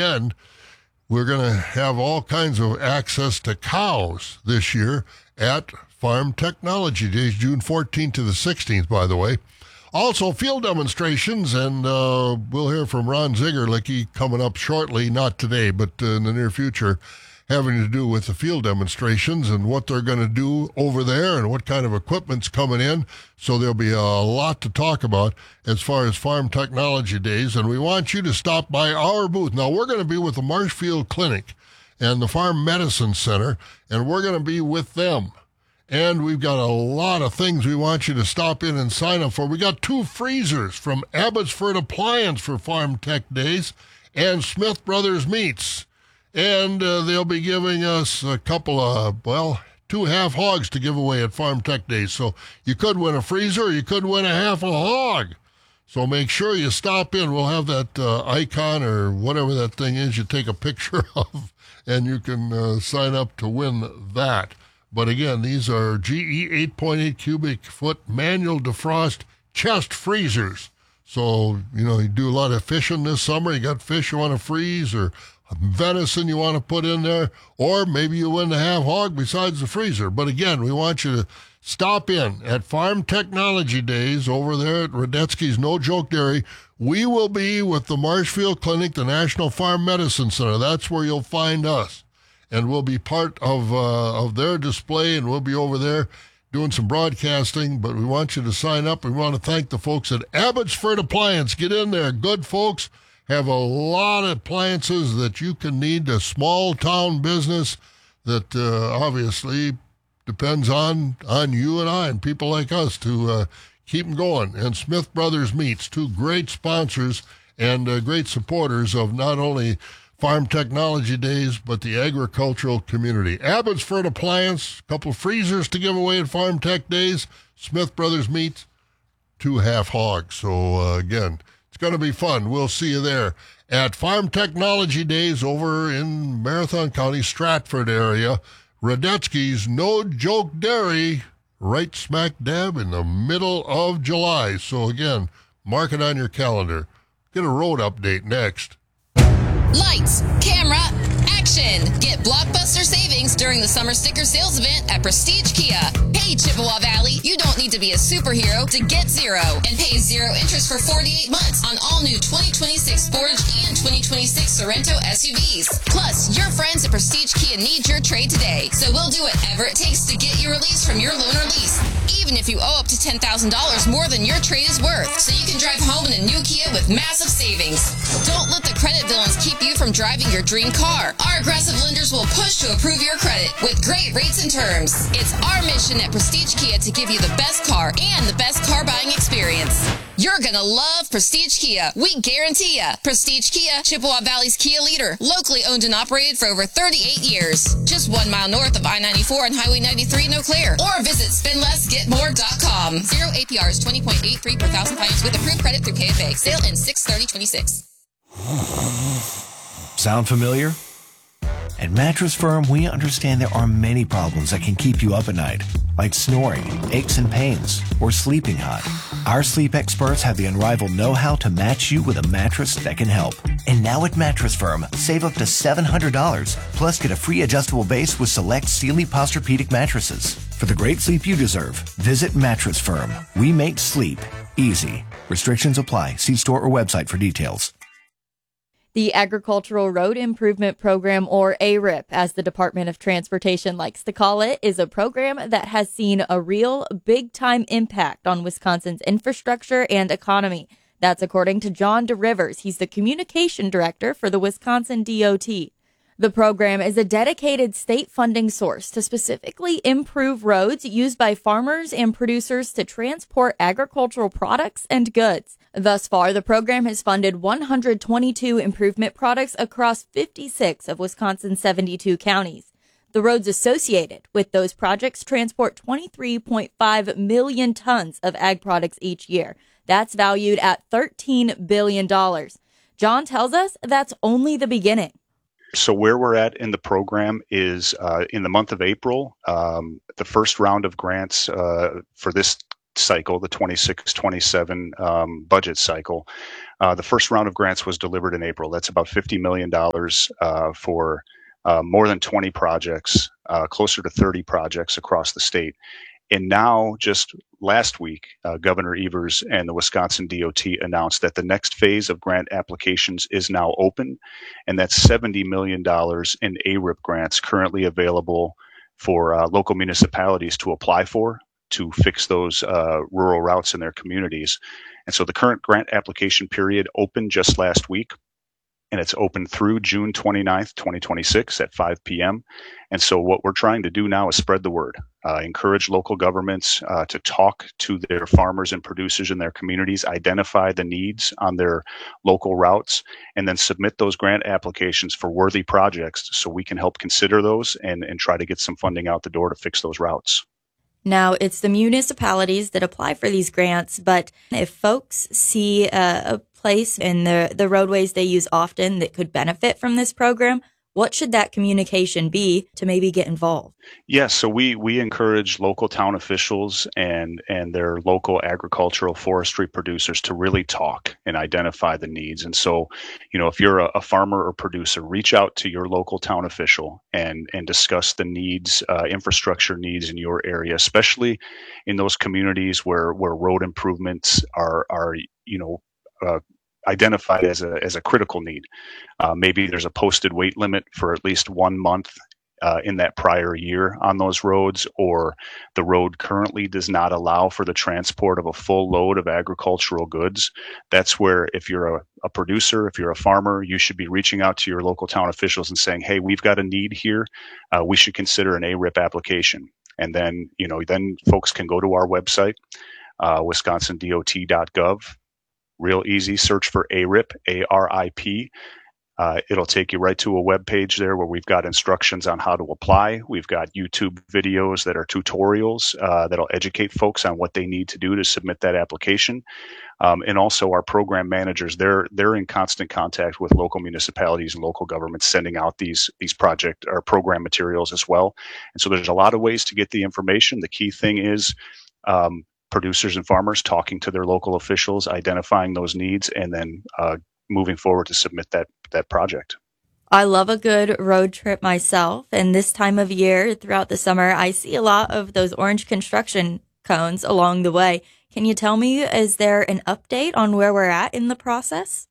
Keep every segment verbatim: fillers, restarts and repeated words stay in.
again, we're going to have all kinds of access to cows this year at Farm Technology Days, June fourteenth to the sixteenth, by the way. Also, field demonstrations, and uh, we'll hear from Ron Zigerlicki coming up shortly, not today, but uh, in the near future, having to do with the field demonstrations and what they're going to do over there and what kind of equipment's coming in. So there'll be a lot to talk about as far as Farm Technology Days, and we want you to stop by our booth. Now, we're going to be with the Marshfield Clinic and the Farm Medicine Center, and we're going to be with them. And we've got a lot of things we want you to stop in and sign up for. We got two freezers from Abbotsford Appliance for Farm Tech Days and Smith Brothers Meats. And uh, they'll be giving us a couple of, well, two half hogs to give away at Farm Tech Days. So you could win a freezer, or you could win a half a hog. So make sure you stop in. We'll have that uh, icon or whatever that thing is you take a picture of, and you can uh, sign up to win that. But again, these are G E eight point eight cubic foot manual defrost chest freezers. So, you know, you do a lot of fishing this summer. You got fish you want to freeze, or venison you want to put in there, or maybe you win the half hog besides the freezer. But again, we want you to stop in at Farm Technology Days over there at Radetzky's No Joke Dairy. We will be with the Marshfield Clinic, the National Farm Medicine Center. That's where you'll find us. And we'll be part of uh, of their display, and we'll be over there doing some broadcasting. But we want you to sign up. We want to thank the folks at Abbotsford Appliance. Get in there. Good folks have a lot of appliances that you can need. A small town business that uh, obviously depends on, on you and I and people like us to uh, keep them going. And Smith Brothers Meats, two great sponsors and uh, great supporters of not only Farm Technology Days, but the agricultural community. Abbotsford Appliance, a couple of freezers to give away at Farm Tech Days. Smith Brothers Meats, two half hogs. So, uh, again, it's going to be fun. We'll see you there at Farm Technology Days over in Marathon County, Stratford area. Radetzky's No Joke Dairy, right smack dab in the middle of July. So, again, mark it on your calendar. Get a road update next. Lights, camera, action! Get blockbuster savings during the summer sticker sales event at Prestige Kia. Hey, Chippewa Valley, you don't need to be a superhero to get zero and pay zero interest for forty-eight months on all new twenty twenty-six Sportage and twenty twenty-six Sorento S U Vs. Plus, your friends at Prestige Kia need your trade today, so we'll do whatever it takes to get you released from your loan or lease, even if you owe up to ten thousand dollars more than your trade is worth, so you can drive home in a new Kia with massive savings. Don't let the credit villains keep you from driving your dream car. Our aggressive lenders will push to approve your credit with great rates and terms. It's our mission at Prestige Kia to give you the best car and the best car buying experience. You're gonna love Prestige Kia. We guarantee ya. Prestige Kia, Chippewa Valley's Kia leader, locally owned and operated for over thirty-eight years. Just one mile north of I ninety-four and Highway ninety-three in Eau Claire. Or visit spend less get more dot com. Zero A P R is twenty point eight three per thousand finance with approved credit through K F A. Sale in six thirty twenty-six. Sound familiar? At Mattress Firm, we understand there are many problems that can keep you up at night, like snoring, aches and pains, or sleeping hot. Our sleep experts have the unrivaled know-how to match you with a mattress that can help. And now at Mattress Firm, save up to seven hundred dollars, plus get a free adjustable base with select Sealy Posturepedic mattresses. For the great sleep you deserve, visit Mattress Firm. We make sleep easy. Restrictions apply. See store or website for details. The Agricultural Road Improvement Program, or A R I P, as the Department of Transportation likes to call it, is a program that has seen a real big-time impact on Wisconsin's infrastructure and economy. That's according to John DeRivers. He's the communication director for the Wisconsin D O T. The program is a dedicated state funding source to specifically improve roads used by farmers and producers to transport agricultural products and goods. Thus far, the program has funded one hundred twenty-two improvement projects across fifty-six of Wisconsin's seventy-two counties. The roads associated with those projects transport twenty-three point five million tons of ag products each year. That's valued at thirteen billion dollars. John tells us that's only the beginning. So where we're at in the program is uh, in the month of April, um, the first round of grants uh, for this cycle, the twenty-six twenty-seven um, budget cycle, Uh, the first round of grants was delivered in April. That's about fifty million dollars uh, for uh, more than twenty projects, uh, closer to thirty projects across the state. And now, just last week, uh, Governor Evers and the Wisconsin D O T announced that the next phase of grant applications is now open, and that's seventy million dollars in A R I P grants currently available for uh, local municipalities to apply for to fix those uh, rural routes in their communities. And so the current grant application period opened just last week, and it's open through June twenty-ninth, twenty twenty-six at five p.m. And so what we're trying to do now is spread the word, uh, encourage local governments uh, to talk to their farmers and producers in their communities, identify the needs on their local routes, and then submit those grant applications for worthy projects so we can help consider those and, and try to get some funding out the door to fix those routes. Now, it's the municipalities that apply for these grants, but if folks see a, a place in the, the roadways they use often that could benefit from this program, what should that communication be to maybe get involved? Yes, so we we encourage local town officials and and their local agricultural forestry producers to really talk and identify the needs. And so, you know, if you're a, a farmer or producer, reach out to your local town official and and discuss the needs, uh, infrastructure needs in your area, especially in those communities where where road improvements are are you know. Uh, identified as a as a critical need. Uh, maybe there's a posted weight limit for at least one month uh, in that prior year on those roads, or the road currently does not allow for the transport of a full load of agricultural goods. That's where, if you're a, a producer, if you're a farmer, you should be reaching out to your local town officials and saying, hey, we've got a need here. Uh, we should consider an A R I P application. And then, you know, then folks can go to our website, uh, wisconsin D O T dot gov. Real easy, search for A R I P, A R I P. Uh, it'll take you right to a web page there where we've got instructions on how to apply. We've got YouTube videos that are tutorials uh, that'll educate folks on what they need to do to submit that application. Um, and also our program managers, they're they're in constant contact with local municipalities and local governments, sending out these these project or program materials as well. And so there's a lot of ways to get the information. The key thing is um, producers and farmers talking to their local officials, identifying those needs, and then uh, moving forward to submit that that project. I love a good road trip myself, and this time of year throughout the summer, I see a lot of those orange construction cones along the way. Can you tell me, is there an update on where we're at in the process?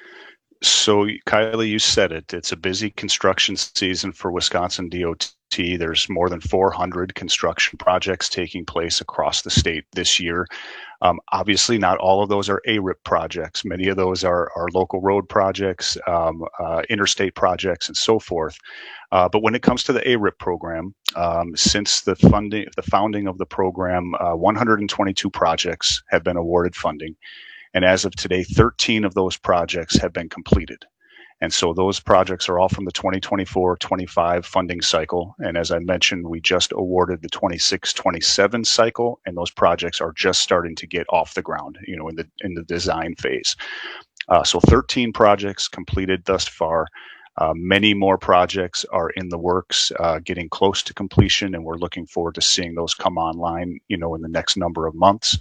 So, Kylie, you said it. It's a busy construction season for Wisconsin D O T. There's more than four hundred construction projects taking place across the state this year. Um, obviously, not all of those are A R I P projects. Many of those are, are local road projects, um, uh, interstate projects, and so forth. Uh, but when it comes to the A R I P program, um, since the funding, the founding of the program, uh, one hundred twenty-two projects have been awarded funding. And as of today, thirteen of those projects have been completed. And so those projects are all from the twenty twenty-four twenty-five funding cycle. And as I mentioned, we just awarded the twenty-six twenty-seven cycle, and those projects are just starting to get off the ground, you know, in the in the design phase. Uh, so thirteen projects completed thus far. Uh, many more projects are in the works, uh, getting close to completion, and we're looking forward to seeing those come online, you know, in the next number of months.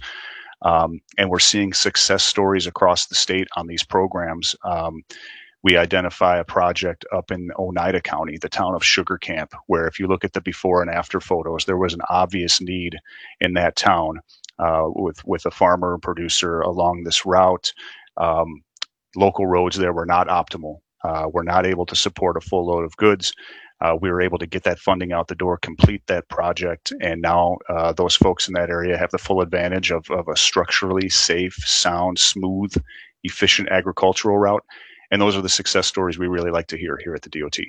Um, and we're seeing success stories across the state on these programs. Um, we identify a project up in Oneida County, the town of Sugar Camp, where if you look at the before and after photos, there was an obvious need in that town uh, with, with a farmer and producer along this route. Um, local roads there were not optimal. Uh, we're not able to support a full load of goods. Uh, we were able to get that funding out the door, complete that project, and now uh, those folks in that area have the full advantage of, of a structurally safe, sound, smooth, efficient agricultural route. And those are the success stories we really like to hear here at the D O T.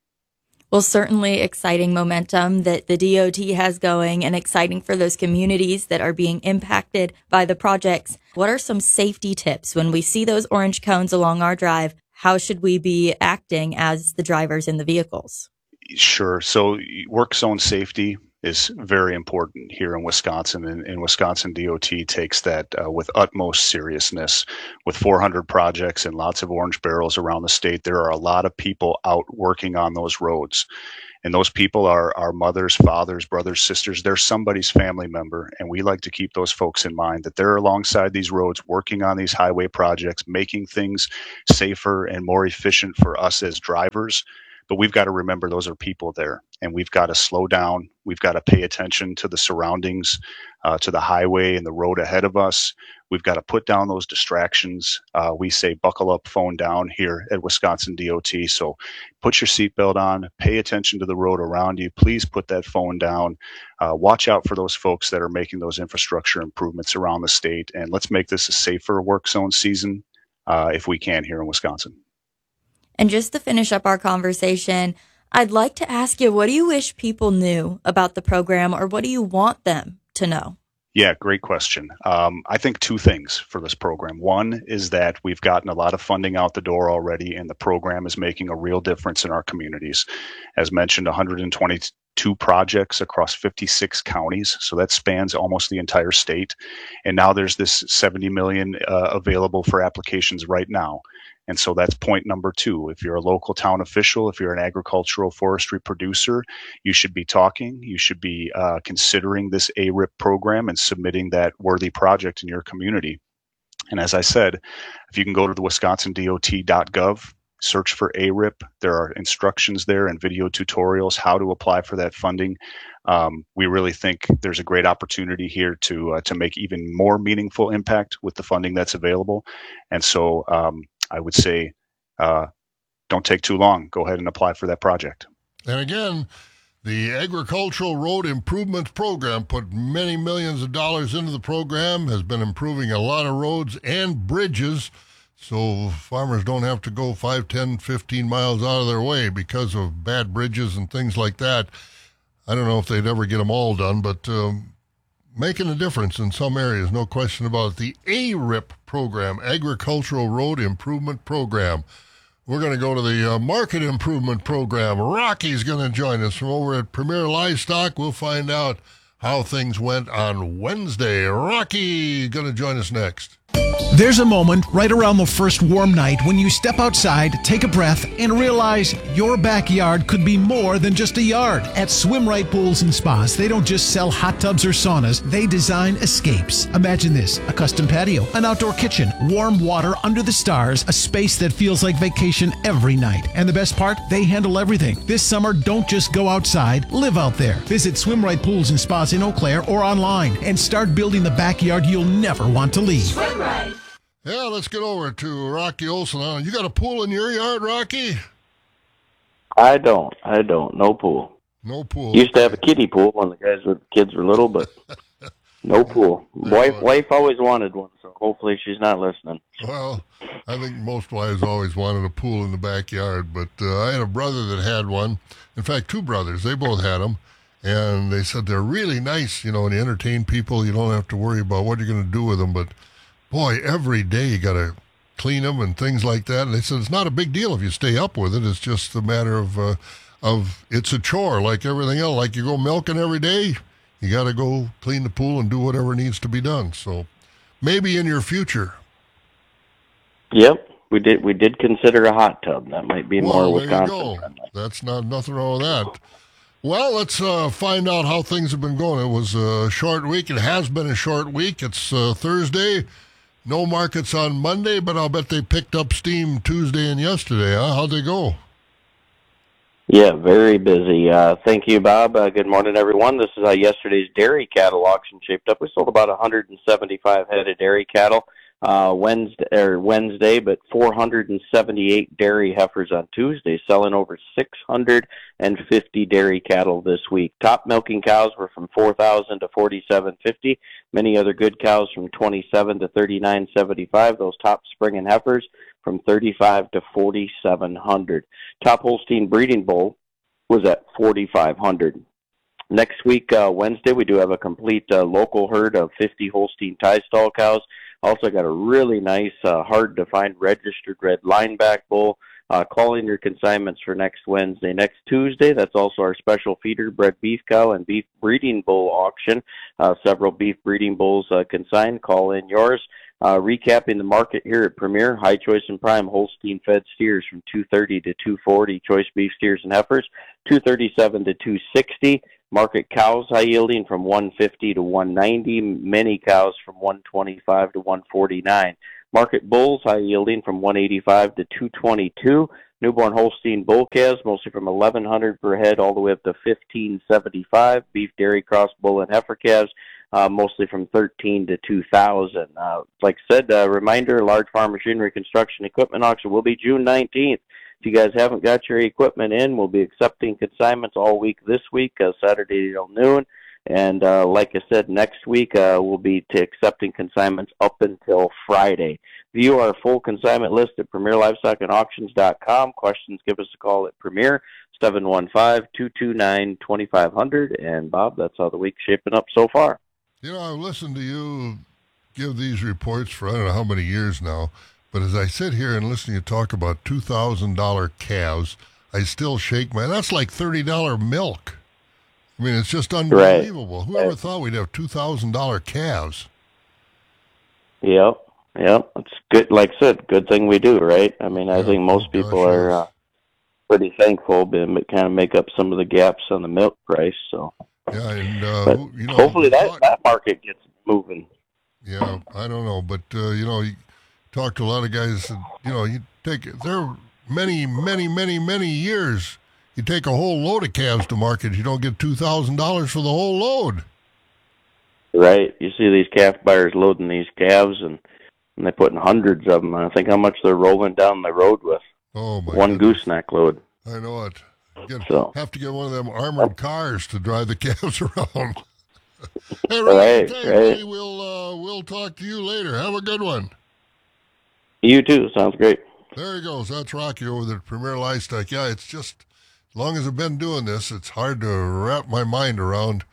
Well, certainly exciting momentum that the D O T has going, and exciting for those communities that are being impacted by the projects. What are some safety tips when we see those orange cones along our drive? How should we be acting as the drivers in the vehicles? Sure. So work zone safety is very important here in Wisconsin, and, and Wisconsin D O T takes that uh, with utmost seriousness. With four hundred projects and lots of orange barrels around the state, there are a lot of people out working on those roads. And those people are our mothers, fathers, brothers, sisters. They're somebody's family member. And we like to keep those folks in mind, that they're alongside these roads, working on these highway projects, making things safer and more efficient for us as drivers. But we've got to remember those are people there, and we've got to slow down. We've got to pay attention to the surroundings, uh, to the highway and the road ahead of us. We've got to put down those distractions. Uh, we say buckle up, phone down here at Wisconsin D O T. So put your seatbelt on, pay attention to the road around you. Please put that phone down. Uh, watch out for those folks that are making those infrastructure improvements around the state. And let's make this a safer work zone season uh, if we can here in Wisconsin. And just to finish up our conversation, I'd like to ask you, what do you wish people knew about the program, or what do you want them to know? Yeah, great question. Um, I think two things for this program. One is that we've gotten a lot of funding out the door already, and the program is making a real difference in our communities. As mentioned, one hundred twenty-two projects across fifty-six counties, so that spans almost the entire state. And now there's this seventy million dollars uh, available for applications right now. And so that's point number two. If you're a local town official, if you're an agricultural forestry producer, you should be talking. You should be uh, considering this A R I P program and submitting that worthy project in your community. And as I said, if you can go to the wisconsin D O T dot gov, search for A R I P. There are instructions there and video tutorials how to apply for that funding. Um, we really think there's a great opportunity here to uh, to make even more meaningful impact with the funding that's available. And so um, I would say, uh, don't take too long. Go ahead and apply for that project. And again, the Agricultural Road Improvement Program put many millions of dollars into the program, has been improving a lot of roads and bridges, so farmers don't have to go five, ten, fifteen miles out of their way because of bad bridges and things like that. I don't know if they'd ever get them all done, but um, making a difference in some areas, no question about it. The A R I P program, Agricultural Road Improvement Program. We're going to go to the uh, Market Improvement Program. Rocky's going to join us from over at Premier Livestock. We'll find out how things went on Wednesday. Rocky going to join us next. There's a moment right around the first warm night when you step outside, take a breath, and realize your backyard could be more than just a yard. At Swim Right Pools and Spas, they don't just sell hot tubs or saunas, they design escapes. Imagine this: a custom patio, an outdoor kitchen, warm water under the stars, a space that feels like vacation every night. And the best part, they handle everything. This summer, don't just go outside, live out there. Visit Swim Right Pools and Spas in Eau Claire or online and start building the backyard you'll never want to leave. Swim Right. Yeah, let's get over to Rocky Olson. You got a pool in your yard, Rocky? I don't. I don't. No pool. No pool. Used to have a kiddie pool when the guys were kids were little, but no pool. Wife, wife always wanted one, so hopefully she's not listening. Well, I think most wives always wanted a pool in the backyard, but uh, I had a brother that had one. In fact, two brothers. They both had them, and they said they're really nice. You know, and you entertain people. You don't have to worry about what you're going to do with them, but boy, every day you got to clean them and things like that. And they said it's not a big deal if you stay up with it. It's just a matter of, uh, of it's a chore like everything else. Like you go milking every day, you got to go clean the pool and do whatever needs to be done. So maybe in your future. Yep, we did. We did consider a hot tub. That might be well, more there Wisconsin you go. friendly. That's not nothing wrong with that. Well, let's uh, find out how things have been going. It was a short week. It has been a short week. It's uh, Thursday. No markets on Monday, but I'll bet they picked up steam Tuesday and yesterday. Huh? How'd they go? Yeah, very busy. Uh, thank you, Bob. Uh, good morning, everyone. This is how yesterday's dairy cattle auction shaped up. We sold about one hundred seventy-five head of dairy cattle uh, Wednesday, or Wednesday, but four hundred seventy-eight dairy heifers on Tuesday, selling over six hundred fifty dairy cattle this week. Top milking cows were from four thousand to forty-seven fifty. Many other good cows from twenty-seven to thirty-nine seventy-five. Those top spring heifers from thirty-five to forty-seven hundred. Top Holstein breeding bull was at forty-five hundred. Next week, uh, Wednesday, we do have a complete uh, local herd of fifty Holstein tie stall cows. Also got a really nice, uh, hard-to-find registered red lineback bull. Uh, call in your consignments for next Wednesday. Next Tuesday, that's also our special feeder bred beef cow and beef breeding bull auction. Uh, several beef breeding bulls uh, consigned. Call in yours. Uh, recapping the market here at Premier, high choice and prime Holstein fed steers from two thirty to two forty, choice beef steers and heifers two thirty-seven to two sixty, market cows high yielding from one fifty to one ninety, mini cows from one twenty-five to one forty-nine, market bulls high yielding from one eighty-five to two twenty-two, newborn Holstein bull calves mostly from eleven hundred per head all the way up to fifteen seventy-five, beef dairy cross bull and heifer calves Uh, mostly from thirteen to two thousand. Uh, like I said, uh, reminder, large farm machinery construction equipment auction will be June nineteenth. If you guys haven't got your equipment in, we'll be accepting consignments all week this week, uh, Saturday till noon. And uh, like I said, next week uh, we'll be to accepting consignments up until Friday. View our full consignment list at premier livestock and auctions dot com. Questions, give us a call at Premier, seven one five, two two nine, two five zero zero. And Bob, that's how the week's shaping up so far. You know, I've listened to you give these reports for I don't know how many years now, but as I sit here and listen to you talk about two thousand dollars calves, I still shake my... That's like thirty dollars milk. I mean, it's just unbelievable. Right. Whoever thought we'd have two thousand dollars calves? Yep, yep. It's good. Like I said, good thing we do, right? I mean, I yeah, think most oh people gosh, are uh, pretty thankful, but kind of make up some of the gaps on the milk price, so... Yeah, and uh, but you know, hopefully that, that market gets moving. Yeah, I don't know, but uh, you know, you talk to a lot of guys. And, you know, you take there many, many, many, many years. You take a whole load of calves to market, you don't get two thousand dollars for the whole load. Right. You see these calf buyers loading these calves, and, and they're putting hundreds of them. And I think how much they're rolling down the road with. Oh my! One goodness. gooseneck load. I know it. Get, so. Have to get one of them armored cars to drive the calves around. Hey, Ray, right, okay, right. Ray, we'll uh, we'll talk to you later. Have a good one. You too. Sounds great. There he goes. That's Rocky over there at Premier Livestock. Yeah, it's just as long as I've been doing this, it's hard to wrap my mind around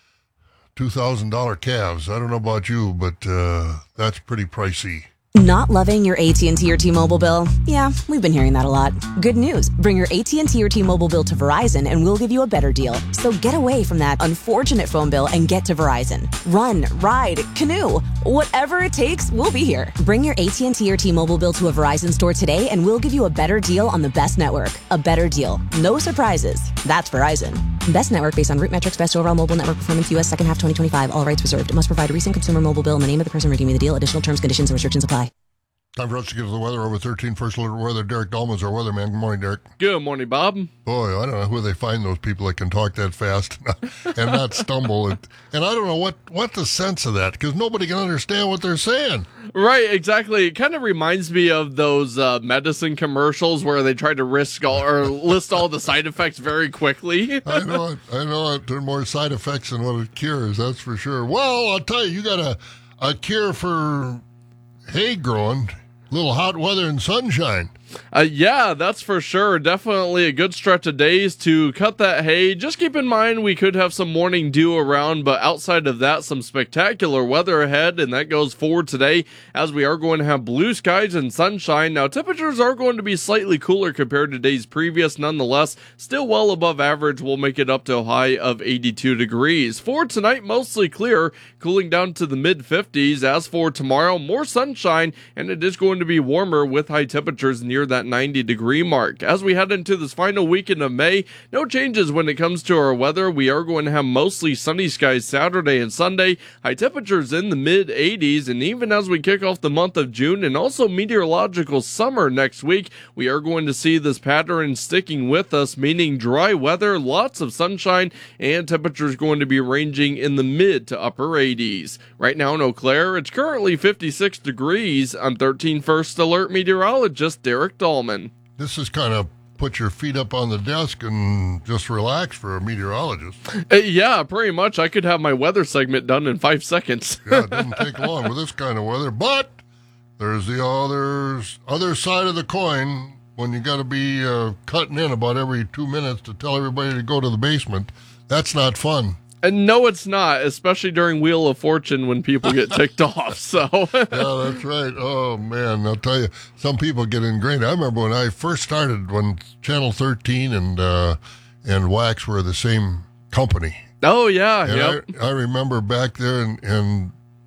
two thousand dollars calves. I don't know about you, but uh, that's pretty pricey. Not loving your A T and T or T-Mobile bill? Yeah, we've been hearing that a lot. Good news. Bring your A T and T or T-Mobile bill to Verizon and we'll give you a better deal. So get away from that unfortunate phone bill and get to Verizon. Run, ride, canoe. Whatever it takes, we'll be here. Bring your A T and T or T-Mobile bill to a Verizon store today and we'll give you a better deal on the best network. A better deal. No surprises. That's Verizon. Best network based on root metrics, best overall mobile network performance, U S second half twenty twenty-five. All rights reserved. It must provide a recent consumer mobile bill and the name of the person redeeming the deal. Additional terms, conditions, and restrictions apply. Time for us to get to the weather. Over thirteen, first alert weather. Derek Dahlman's our weatherman. Good morning, Derek. Good morning, Bob. Boy, I don't know who they find those people that can talk that fast and not stumble. And, and I don't know what, what the sense of that, because nobody can understand what they're saying. Right, exactly. It kind of reminds me of those uh, medicine commercials where they try to risk all, or list all the side effects very quickly. I know it. I know it. There are more side effects than what it cures, that's for sure. Well, I'll tell you, you got a, a cure for hay growing. Little hot weather and sunshine. Uh, yeah, that's for sure. Definitely a good stretch of days to cut that hay. Just keep in mind we could have some morning dew around, but outside of that, some spectacular weather ahead, and that goes forward today as we are going to have blue skies and sunshine. Now, temperatures are going to be slightly cooler compared to days previous. Nonetheless, still well above average. We'll make it up to a high of eighty-two degrees. For tonight, mostly clear, cooling down to the mid fifties. As for tomorrow, more sunshine, and it is going to be warmer with high temperatures near that ninety degree mark. As we head into this final weekend of May, no changes when it comes to our weather. We are going to have mostly sunny skies Saturday and Sunday, high temperatures in the mid eighties, and even as we kick off the month of June and also meteorological summer next week, we are going to see this pattern sticking with us, meaning dry weather, lots of sunshine, and temperatures going to be ranging in the mid to upper eighties. Right now in Eau Claire, it's currently fifty-six degrees. I'm thirteen First Alert meteorologist Derek Dahlman. This is kind of put your feet up on the desk and just relax for a meteorologist. Uh, yeah, pretty much. I could have my weather segment done in five seconds. Yeah, it doesn't take long with this kind of weather. But there's the other, other side of the coin when you got to be uh, cutting in about every two minutes to tell everybody to go to the basement. That's not fun. And no, it's not, especially during Wheel of Fortune when people get ticked off. So yeah, that's right. Oh, man, I'll tell you, some people get ingrained. I remember when I first started, when Channel thirteen and uh, and Wax were the same company. Oh, yeah, and yep. I, I remember back there, and, and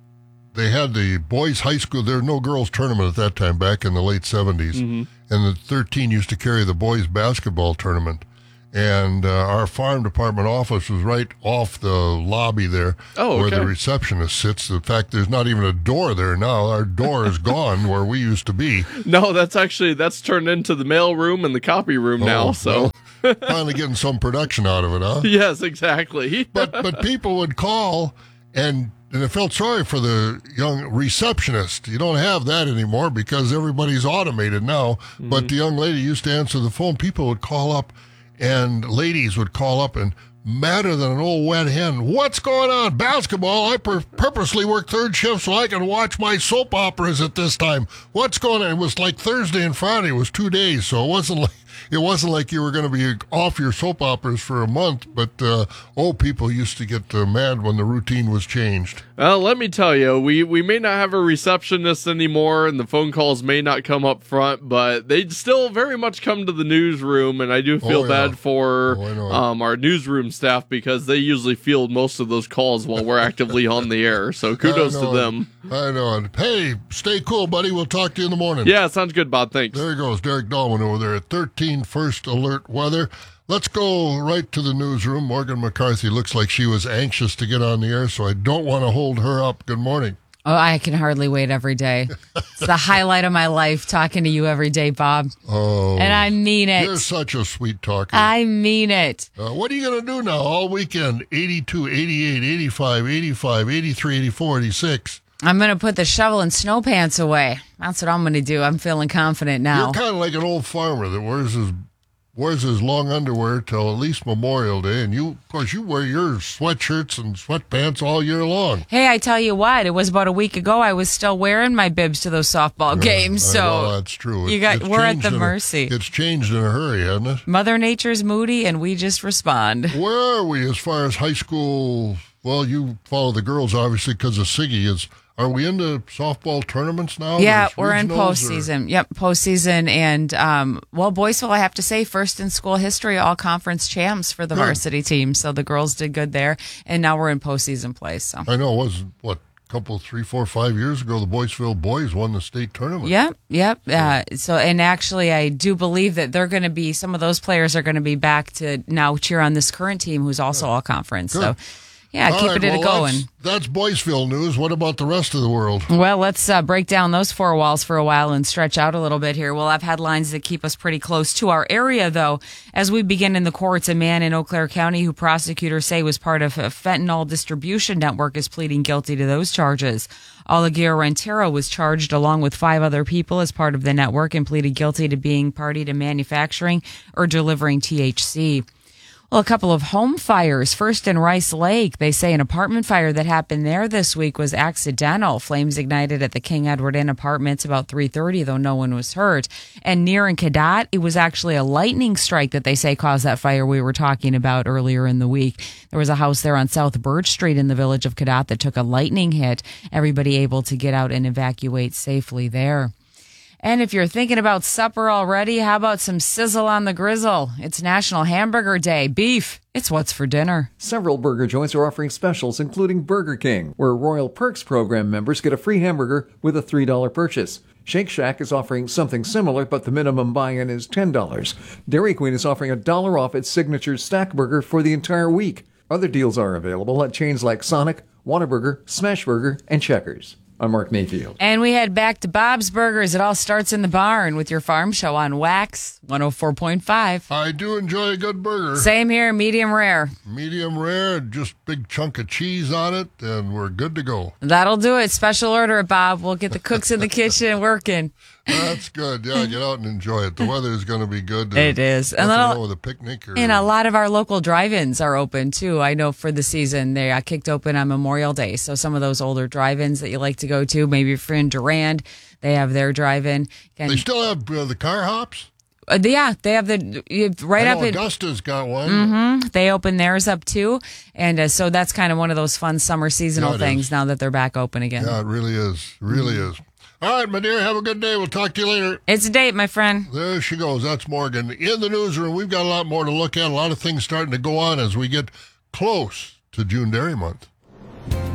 they had the boys' high school. There was no girls' tournament at that time, back in the late seventies. Mm-hmm. And the thirteen used to carry the boys' basketball tournament. And uh, our farm department office was right off the lobby there, oh, okay. where the receptionist sits. In fact, there's not even a door there now. Our door is gone where we used to be. No, that's actually, that's turned into the mail room and the copy room oh, now. So well, finally getting some production out of it, huh? Yes, exactly. but but people would call, and and I felt sorry for the young receptionist. You don't have that anymore because everybody's automated now. Mm-hmm. But the young lady used to answer the phone. People would call up. And ladies would call up and madder than an old wet hen. What's going on? Basketball. I pur- purposely work third shift so I can watch my soap operas at this time. What's going on? It was like Thursday and Friday. It was two days, so it wasn't like it wasn't like you were going to be off your soap operas for a month. But uh, old people used to get uh, mad when the routine was changed. Well, let me tell you, we, we may not have a receptionist anymore, and the phone calls may not come up front, but they still very much come to the newsroom, and I do feel oh, yeah. bad for oh, um, our newsroom staff because they usually field most of those calls while we're actively on the air. So kudos to them. I know. Hey, stay cool, buddy. We'll talk to you in the morning. Yeah, sounds good, Bob. Thanks. There he goes, Derek Dahlman over there at thirteen First Alert Weather. Let's go right to the newsroom. Morgan McCarthy looks like she was anxious to get on the air, so I don't want to hold her up. Good morning. Oh, I can hardly wait every day. It's the highlight of my life, talking to you every day, Bob. Oh. And I mean it. You're such a sweet talker. I mean it. Uh, what are you going to do now all weekend? eighty-two, eighty-eight, eighty-five, eighty-five, eighty-three, eighty-four, eighty-six. I'm going to put the shovel and snow pants away. That's what I'm going to do. I'm feeling confident now. You're kind of like an old farmer that wears his wears his long underwear till at least Memorial Day, and you, of course, you wear your sweatshirts and sweatpants all year long. Hey, I tell you what, it was about a week ago I was still wearing my bibs to those softball yeah, games, so well, that's true. You got, we're at the mercy. A, it's changed in a hurry, hasn't it? Mother Nature's moody, and we just respond. Where are we as far as high school? Well, you follow the girls, obviously, because of Siggy. Is Are we into softball tournaments now? Yeah, we're in postseason. Or? Yep, postseason. And, um, well, Boyceville, I have to say, first in school history, all conference champs for the good. varsity team. So the girls did good there. And now we're in postseason play. So I know it was, what, a couple, three, four, five years ago, the Boyceville boys won the state tournament. Yep, yep. Uh, so, and actually, I do believe that they're going to be, some of those players are going to be back to now cheer on this current team who's also all conference. Good. So, yeah, all keeping right, it well, going. That's, that's Boyceville news. What about the rest of the world? Well, let's uh, break down those four walls for a while and stretch out a little bit here. We'll have headlines that keep us pretty close to our area, though. As we begin in the courts, a man in Eau Claire County who prosecutors say was part of a fentanyl distribution network is pleading guilty to those charges. Oleguer Rentero was charged along with five other people as part of the network and pleaded guilty to being party to manufacturing or delivering T H C. Well, a couple of home fires. First in Rice Lake, they say an apartment fire that happened there this week was accidental. Flames ignited at the King Edward Inn Apartments about three thirty, though no one was hurt. And near in Cadott, it was actually a lightning strike that they say caused that fire we were talking about earlier in the week. There was a house there on South Birch Street in the village of Cadott that took a lightning hit. Everybody able to get out and evacuate safely there. And if you're thinking about supper already, how about some sizzle on the grizzle? It's National Hamburger Day. Beef, it's what's for dinner. Several burger joints are offering specials, including Burger King, where Royal Perks program members get a free hamburger with a three dollars purchase. Shake Shack is offering something similar, but the minimum buy-in is ten dollars. Dairy Queen is offering a dollar off its signature Stack Burger for the entire week. Other deals are available at chains like Sonic, Whataburger, Smashburger, and Checkers. I'm Mark Mayfield. And we head back to Bob's Burgers. It all starts in the barn with your farm show on Wax one oh four point five. I do enjoy a good burger. Same here, medium rare. Medium rare, just big chunk of cheese on it, and we're good to go. That'll do it. Special order it, Bob. We'll get the cooks in the kitchen working. That's good. Yeah, get out and enjoy it. The weather is going to be good. It is. And, a, with a picnic or, and a lot of our local drive-ins are open, too. I know for the season, they got kicked open on Memorial Day. So some of those older drive-ins that you like to go to, maybe if you're in Durand, they have their drive-in. Can, they still have uh, the car hops? Uh, yeah, they have the right I up. know Augusta's at, got one. Mm-hmm, they open theirs up too, and uh, so that's kind of one of those fun summer seasonal yeah, things. Is. Now that they're back open again. Yeah, it really is. It really mm-hmm. is. All right, my dear. Have a good day. We'll talk to you later. It's a date, my friend. There she goes. That's Morgan in the newsroom. We've got a lot more to look at. A lot of things starting to go on as we get close to June Dairy Month.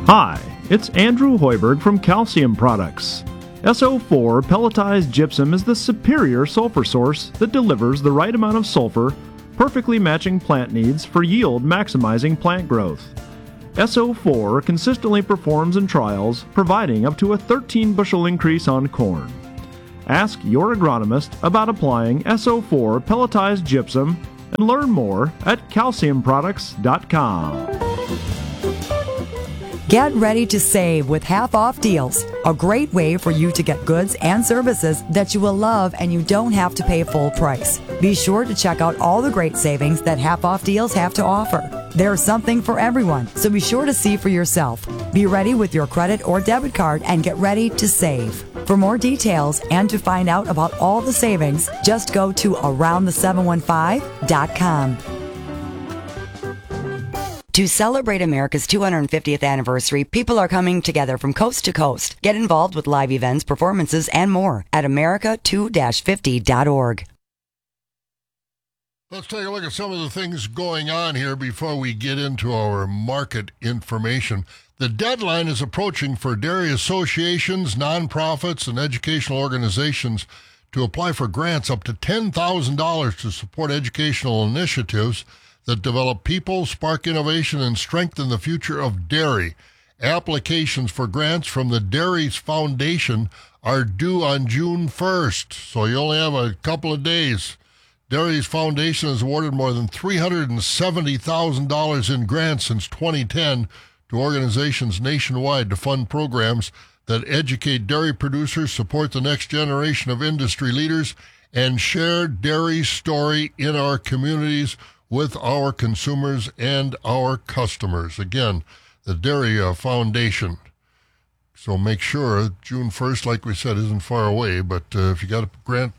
Hi, it's Andrew Hoiberg from Calcium Products. S O four pelletized gypsum is the superior sulfur source that delivers the right amount of sulfur, perfectly matching plant needs for yield maximizing plant growth. S O four consistently performs in trials, providing up to a thirteen bushel increase on corn. Ask your agronomist about applying S O four pelletized gypsum and learn more at calcium products dot com. Get ready to save with half-off deals. A great way for you to get goods and services that you will love and you don't have to pay full price. Be sure to check out all the great savings that half-off deals have to offer. There's something for everyone, so be sure to see for yourself. Be ready with your credit or debit card and get ready to save. For more details and to find out about all the savings, just go to around the seven one five dot com. To celebrate America's two hundred fiftieth anniversary, people are coming together from coast to coast. Get involved with live events, performances, and more at america two fifty dot org. Let's take a look at some of the things going on here before we get into our market information. The deadline is approaching for dairy associations, nonprofits, and educational organizations to apply for grants up to ten thousand dollars to support educational initiatives that develop people, spark innovation, and strengthen the future of dairy. Applications for grants from the Dairies Foundation are due on June first, so you only have a couple of days. Dairies Foundation has awarded more than three hundred seventy thousand dollars in grants since twenty ten to organizations nationwide to fund programs that educate dairy producers, support the next generation of industry leaders, and share dairy's story in our communities with our consumers and our customers. Again, the Dairy uh, Foundation. So make sure June first, like we said, isn't far away, but uh, if you got a grant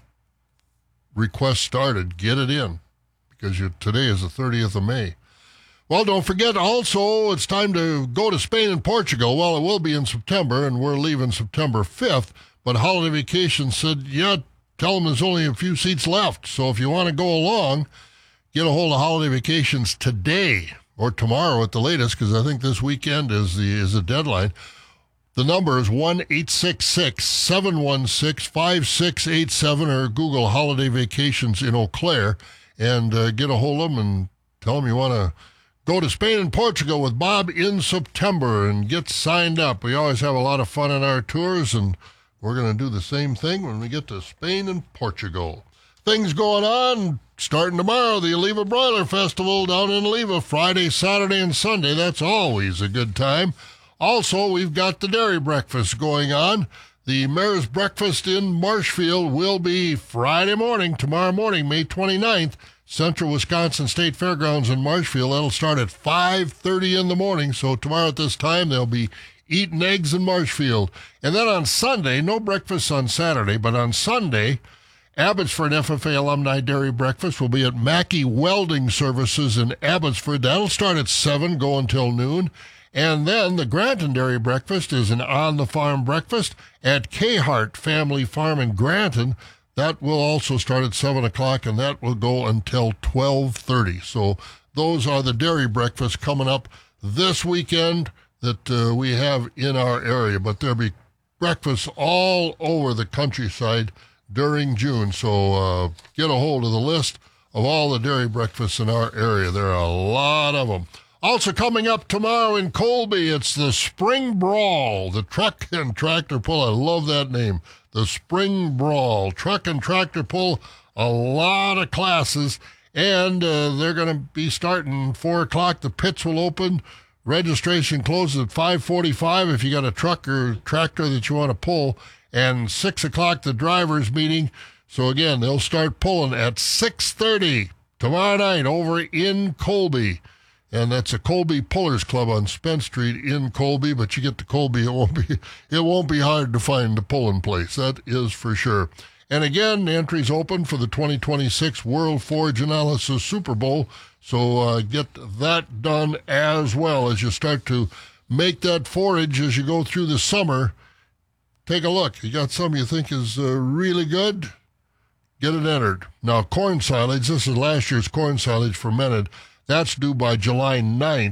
request started, get it in, because you, today is the thirtieth of May. Well, don't forget also, it's time to go to Spain and Portugal. Well, it will be in September, and we're leaving September fifth, but Holiday Vacations said, yeah, tell them there's only a few seats left. So if you want to go along, get a hold of Holiday Vacations today or tomorrow at the latest, because I think this weekend is the is the deadline. The number is one eight six six, seven one six, five six eight seven, or Google Holiday Vacations in Eau Claire and uh, get a hold of them and tell them you want to go to Spain and Portugal with Bob in September and get signed up. We always have a lot of fun on our tours, and we're going to do the same thing when we get to Spain and Portugal. Things going on. Starting tomorrow, the Oliva Broiler Festival down in Oliva, Friday, Saturday, and Sunday. That's always a good time. Also, we've got the dairy breakfast going on. The Mayor's Breakfast in Marshfield will be Friday morning, tomorrow morning, May twenty-ninth, Central Wisconsin State Fairgrounds in Marshfield. That'll start at five thirty in the morning, so tomorrow at this time, they'll be eating eggs in Marshfield. And then on Sunday, no breakfast on Saturday, but on Sunday, Abbotsford F F A Alumni Dairy Breakfast will be at Mackey Welding Services in Abbotsford. That'll start at seven, go until noon. And then the Granton Dairy Breakfast is an on-the-farm breakfast at Kahart Family Farm in Granton. That will also start at seven o'clock, and that will go until twelve thirty. So those are the dairy breakfasts coming up this weekend that uh, we have in our area. But there'll be breakfasts all over the countryside during June, so uh, get a hold of the list of all the dairy breakfasts in our area. There are a lot of them. Also coming up tomorrow in Colby, it's the Spring Brawl, the Truck and Tractor Pull. I love that name, the Spring Brawl. Truck and Tractor Pull, a lot of classes, and uh, they're going to be starting four o'clock. The pits will open. Registration closes at five forty-five if you got a truck or tractor that you want to pull. And six o'clock, the drivers' meeting. So, again, they'll start pulling at six thirty tomorrow night over in Colby. And that's a Colby Pullers Club on Spence Street in Colby. But you get to Colby, it won't be, it won't be hard to find the pulling place. That is for sure. And, again, entries open for the twenty twenty-six World Forage Analysis Super Bowl. So uh, get that done as well as you start to make that forage as you go through the summer. Take a look. You got some you think is uh, really good? Get it entered. Now, corn silage, this is last year's corn silage fermented. That's due by July ninth.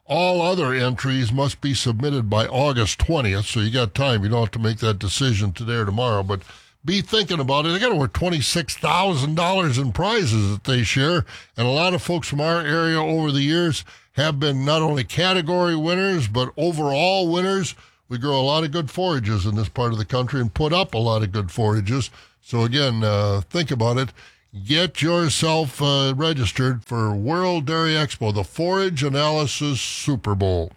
All other entries must be submitted by August twentieth, so you got time. You don't have to make that decision today or tomorrow, but be thinking about it. They got over twenty-six thousand dollars in prizes that they share, and a lot of folks from our area over the years have been not only category winners, but overall winners. We grow a lot of good forages in this part of the country and put up a lot of good forages. So again, uh, think about it. Get yourself uh, registered for World Dairy Expo, the Forage Analysis Super Bowl.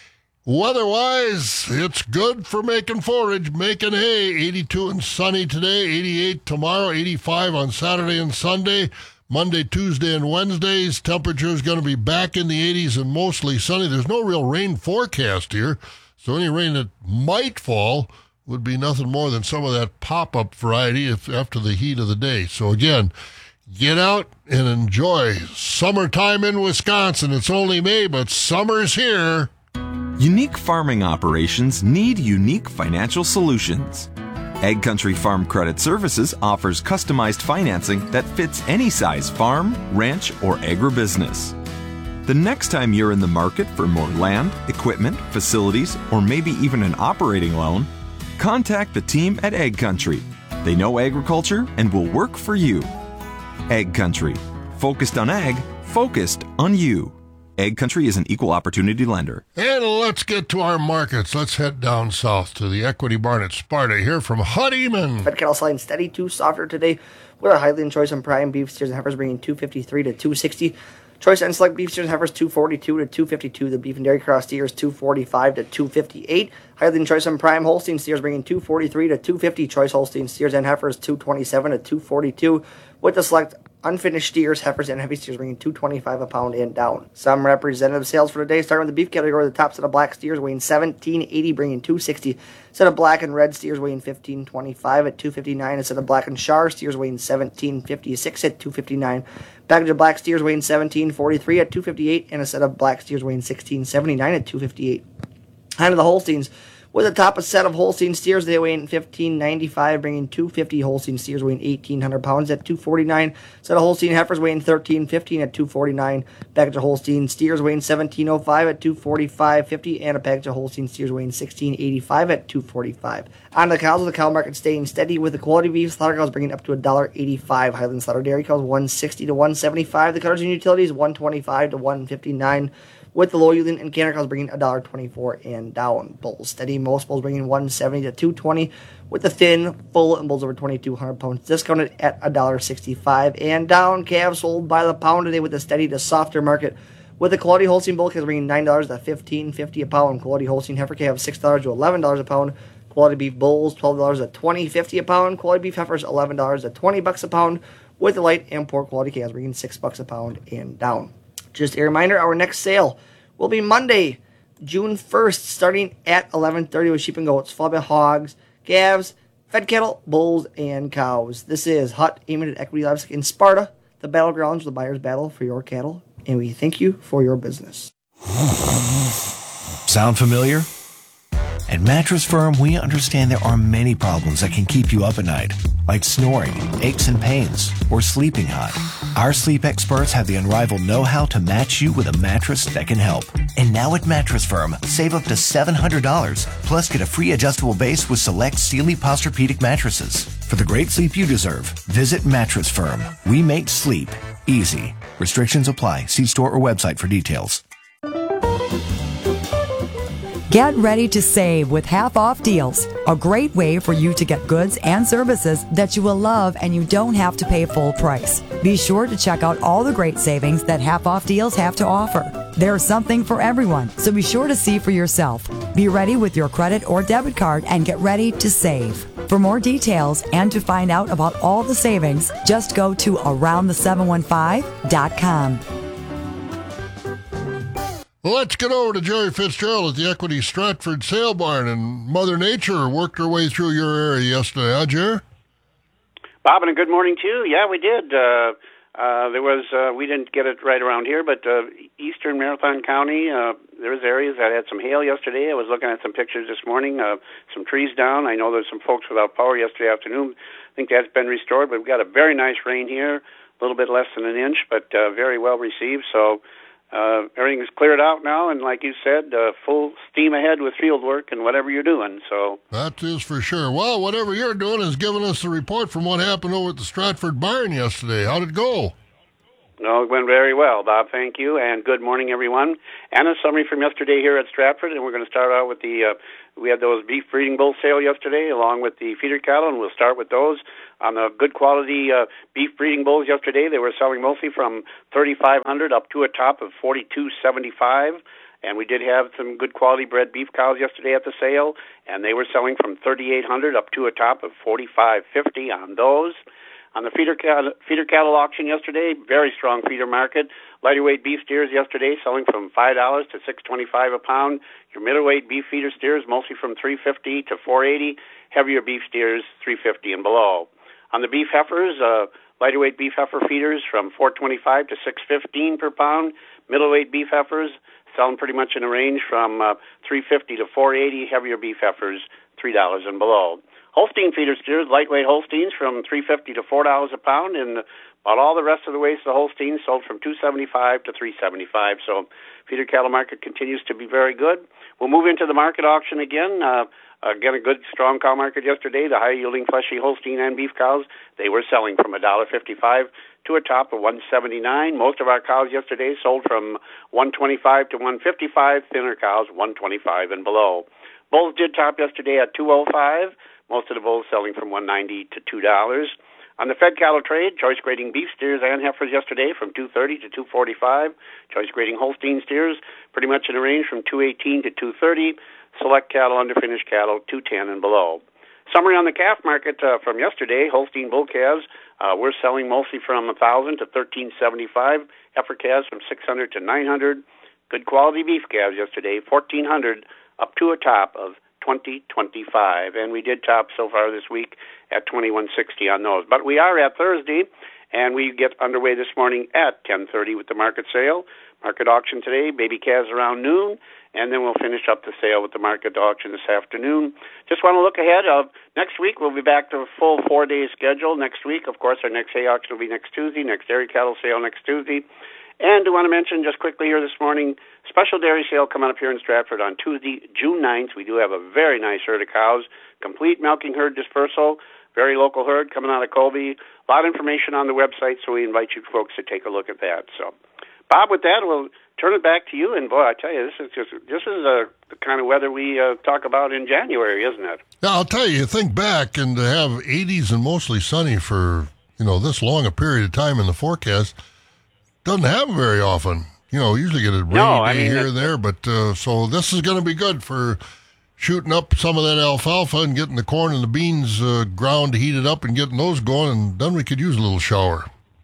Weather-wise, it's good for making forage, making hay. eighty-two and sunny today, eighty-eight tomorrow, eighty-five on Saturday and Sunday. Monday, Tuesday, and Wednesdays, temperature is going to be back in the eighties and mostly sunny. There's no real rain forecast here, so any rain that might fall would be nothing more than some of that pop-up variety if, after the heat of the day. So again, get out and enjoy summertime in Wisconsin. It's only May, but summer's here. Unique farming operations need unique financial solutions. Ag Country Farm Credit Services offers customized financing that fits any size farm, ranch, or agribusiness. The next time you're in the market for more land, equipment, facilities, or maybe even an operating loan, contact the team at Ag Country. They know agriculture and will work for you. Ag Country. Focused on ag, focused on you. Ag Country is an equal opportunity lender. And let's get to our markets. Let's head down south to the Equity Barn at Sparta. Here from Hut Eman. Fed cattle selling steady to softer today, with a highly in choice and prime beef steers and heifers bringing two fifty-three to two sixty. Choice and select beef steers and heifers two forty-two to two fifty-two. The beef and dairy cross steers two forty-five to two fifty-eight. Highly in choice and prime Holstein steers bringing two forty-three to two fifty. Choice Holstein steers and heifers two twenty-seven to two forty-two. With the select unfinished steers, heifers, and heavy steers bringing two twenty-five a pound and down. Some representative sales for today, starting with the beef category. The top set of black steers weighing seventeen eighty, bringing two sixty. Set of black and red steers weighing fifteen twenty-five at two fifty-nine. A set of black and char steers weighing seventeen fifty-six at two fifty-nine. Package of black steers weighing seventeen forty-three at two fifty-eight, and a set of black steers weighing sixteen seventy-nine at two fifty-eight. Hand of the Holsteins. With the top a set of Holstein steers, they weigh fifteen ninety-five, bringing two fifty. Holstein steers weighing eighteen hundred pounds at two forty-nine. Set of Holstein heifers weighing thirteen fifteen at two forty-nine. Package of Holstein steers weighing seventeen oh five at two forty-five fifty, and a package of Holstein steers weighing sixteen eighty-five at two forty-five. On the cows, with the cow market staying steady with the quality beef, slaughter cows bringing up to one dollar eighty-five. Highland slaughter dairy cows one sixty to one seventy-five. The cutters and utilities one twenty-five to one fifty-nine. With the low yielding and canner cows bringing one dollar twenty-four and down. Bulls steady, most bulls bringing one seventy to two twenty. With the thin, full, and bulls over twenty-two hundred pounds discounted at one dollar sixty-five and down. Calves sold by the pound today with a steady to softer market. With the quality Holstein bull calves bringing nine dollars to fifteen fifty a pound. Quality Holstein heifer calves six dollars to eleven dollars a pound. Quality beef bulls twelve dollars to twenty fifty a pound. Quality beef heifers eleven dollars to twenty bucks a pound. With the light and poor quality calves bringing six bucks a pound and down. Just a reminder, our next sale will be Monday, June first, starting at eleven thirty with sheep and goats, followed by hogs, calves, fed cattle, bulls, and cows. This is Hut Eman at Equity Livestock in Sparta, the battlegrounds, the buyer's battle for your cattle, and we thank you for your business. Sound familiar? At Mattress Firm, we understand there are many problems that can keep you up at night, like snoring, aches and pains, or sleeping hot. Our sleep experts have the unrivaled know-how to match you with a mattress that can help. And now at Mattress Firm, save up to seven hundred dollars, plus get a free adjustable base with select Sealy Posturepedic mattresses. For the great sleep you deserve, visit Mattress Firm. We make sleep easy. Restrictions apply. See store or website for details. Get ready to save with half-off deals. A great way for you to get goods and services that you will love and you don't have to pay full price. Be sure to check out all the great savings that half-off deals have to offer. There's something for everyone, so be sure to see for yourself. Be ready with your credit or debit card and get ready to save. For more details and to find out about all the savings, just go to around the seven one five dot com. Let's get over to Jerry Fitzgerald at the Equity Stratford Sale Barn. And Mother Nature worked her way through your area yesterday, huh, Jerry? Bob, and a good morning, too. Yeah, we did. Uh, uh, there was, uh, we didn't get it right around here, but uh, eastern Marathon County, uh, there was areas that had some hail yesterday. I was looking at some pictures this morning, uh, some trees down. I know there's some folks without power yesterday afternoon. I think that's been restored, but we've got a very nice rain here, a little bit less than an inch, but uh, very well received. So uh, everything's cleared out now, and like you said, uh, full steam ahead with field work and whatever you're doing. So that is for sure. Well, whatever you're doing is giving us the report from what happened over at the Stratford Barn yesterday. How'd it go? No, it went very well, Bob. Thank you, and good morning, everyone. And a summary from yesterday here at Stratford, and we're going to start out with the, uh, we had those beef breeding bull sale yesterday along with the feeder cattle, and we'll start with those. On the good quality uh, beef breeding bulls yesterday, they were selling mostly from thirty-five hundred up to a top of forty-two seventy-five. And we did have some good quality bred beef cows yesterday at the sale, and they were selling from thirty-eight hundred up to a top of forty-five fifty on those. On the feeder cattle, feeder cattle auction yesterday, very strong feeder market. Lighter weight beef steers yesterday selling from five dollars to six twenty-five a pound. Your middleweight beef feeder steers mostly from three fifty to four eighty. Heavier beef steers three fifty and below. On the beef heifers, uh, lighter weight beef heifer feeders from four twenty-five to six fifteen per pound. Middleweight beef heifers selling pretty much in a range from uh, three fifty to four eighty. Heavier beef heifers three dollars and below. Holstein feeder steers, lightweight Holsteins from three fifty to four dollars a pound, and about all the rest of the weights of the Holsteins sold from two seventy-five to three seventy-five. So feeder cattle market continues to be very good. We'll move into the market auction again. Uh, again, a good, strong cow market yesterday. The high-yielding fleshy Holstein and beef cows, they were selling from one dollar fifty-five to a top of one seventy-nine. Most of our cows yesterday sold from one twenty-five to one fifty-five. Thinner cows, one twenty-five and below. Bulls did top yesterday at two oh five. Most of the bulls selling from one ninety to two dollars. On the fed cattle trade, choice grading beef steers and heifers yesterday from two thirty to two forty-five. Choice grading Holstein steers pretty much in a range from two eighteen to two thirty. Select cattle, underfinished cattle, two ten and below. Summary on the calf market uh, from yesterday, Holstein bull calves uh, we're selling mostly from one thousand to thirteen seventy-five. Heifer calves from six hundred to nine hundred. Good quality beef calves yesterday, fourteen hundred up to a top of twenty twenty-five, and we did top so far this week at twenty-one sixty on those. But we are at Thursday, and we get underway this morning at ten thirty with the market sale. Market auction today, baby calves around noon, and then we'll finish up the sale with the market auction this afternoon. Just want to look ahead of next week. We'll be back to a full four-day schedule next week. Of course, our next hay auction will be next Tuesday, next dairy cattle sale next Tuesday. And I want to mention just quickly here this morning, special dairy sale coming up here in Stratford on Tuesday, June ninth. We do have a very nice herd of cows, complete milking herd dispersal, very local herd coming out of Colby. A lot of information on the website, so we invite you folks to take a look at that. So, Bob, with that, we'll turn it back to you. And boy, I tell you, this is just this is uh, the kind of weather we uh, talk about in January, isn't it? Yeah, I'll tell you. Think back, and to have eighties and mostly sunny for you know this long a period of time in the forecast. Doesn't happen very often. You know, usually get a rainy no, I day mean, here and there, but uh, so this is going to be good for shooting up some of that alfalfa and getting the corn and the beans uh, ground heated up and getting those going, and then we could use a little shower.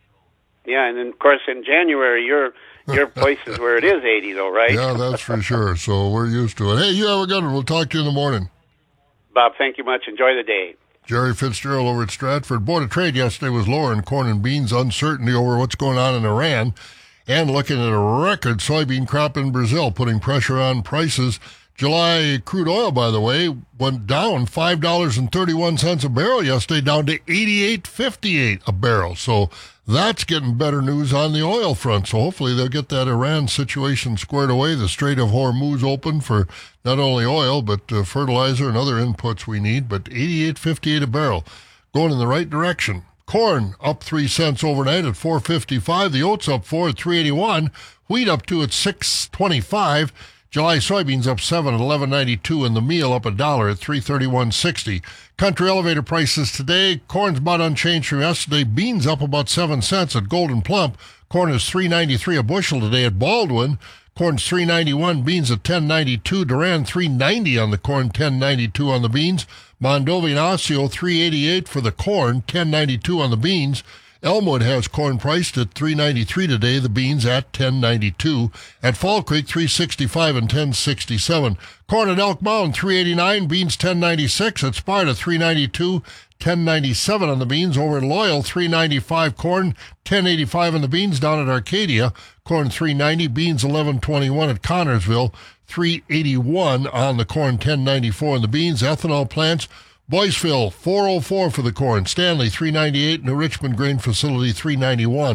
Yeah, and then, of course, in January, your your place is where it is eighty, though, right? Yeah, that's for sure. So we're used to it. Hey, you have a good one. We'll talk to you in the morning. Bob, thank you much. Enjoy the day. Jerry Fitzgerald over at Stratford. Board of Trade yesterday was lower in corn and beans, uncertainty over what's going on in Iran, and looking at a record soybean crop in Brazil, putting pressure on prices. July crude oil, by the way, went down five dollars and thirty-one cents a barrel yesterday, down to eighty-eight fifty-eight a barrel. So that's getting better news on the oil front. So hopefully they'll get that Iran situation squared away. The Strait of Hormuz open for not only oil, but uh, fertilizer and other inputs we need. But eighty-eight fifty-eight a barrel, going in the right direction. Corn up three cents overnight at four fifty-five. The oats up four at three eighty-one. Wheat up two at six twenty-five. July soybeans up seven at eleven ninety-two, and the meal up a dollar at three thirty-one sixty. Country elevator prices today: corn's about unchanged from yesterday. Beans up about seven cents at Golden Plump. Corn is three ninety-three a bushel today at Baldwin. Corn's three ninety-one. Beans at ten ninety-two. Duran three ninety on the corn, ten ninety-two on the beans. Mondovi and Osseo three eighty-eight for the corn, ten ninety-two on the beans. Elmwood has corn priced at three ninety-three today, the beans at ten ninety-two. At Fall Creek, three sixty-five and ten sixty-seven. Corn at Elk Mound, three eighty-nine, beans ten ninety-six. At Sparta, three ninety-two, ten ninety-seven on the beans. Over at Loyal, three ninety-five corn, ten eighty-five on the beans. Down at Arcadia, corn three ninety, beans eleven twenty-one. At Connorsville, three eighty-one on the corn, ten ninety-four on the beans. Ethanol plants, Boyceville, four oh four for the corn. Stanley, three ninety-eight. New Richmond Grain Facility, three ninety-one.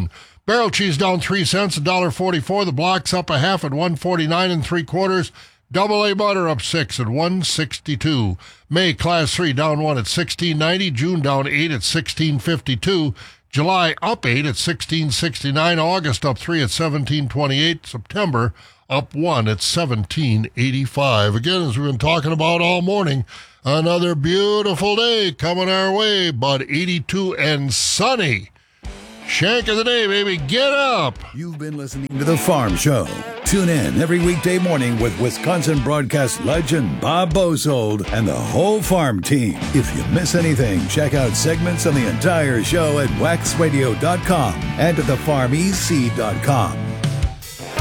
Barrel cheese down three cents, one dollar forty-four. The block's up a half at one forty-nine and three quarters. Double A butter up six at one sixty-two. May class three down one at sixteen ninety. June down eight at sixteen fifty-two. July up eight at sixteen sixty-nine. August up three at seventeen twenty-eight. September up one at seventeen eighty-five. Again, as we've been talking about all morning, another beautiful day coming our way, but eighty-two and sunny. Shank of the day, baby. Get up. You've been listening to The Farm Show. Tune in every weekday morning with Wisconsin broadcast legend Bob Bosold and the whole farm team. If you miss anything, check out segments on the entire show at wax radio dot com and at the farm e c dot com.